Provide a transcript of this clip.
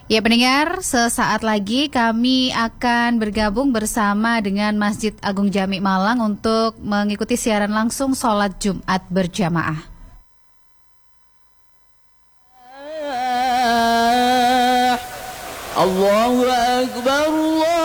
Ya pendengar, sesaat lagi kami akan bergabung bersama dengan Masjid Agung Jami Malang untuk mengikuti siaran langsung sholat Jumat berjamaah. Allahu Akbar,